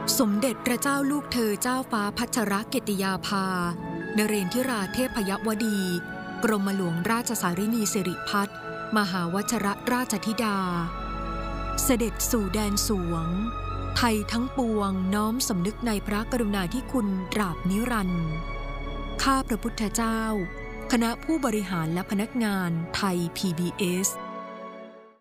สมเด็จพระเจ้าลูกเธอเจ้าฟ้าพัชรกิติยาภา นเรนทิราเทพยวดี กรมหลวงราชสารินีสิริพัฒน์มหาวชรราชธิดา เสด็จสู่แดนสวงไทยทั้งปวงน้อมสำนึกในพระกรุณาธิคุณตราบนิรันดร์ข้าพระพุทธเจ้าคณะผู้บริหารและพนักงานไทย PBS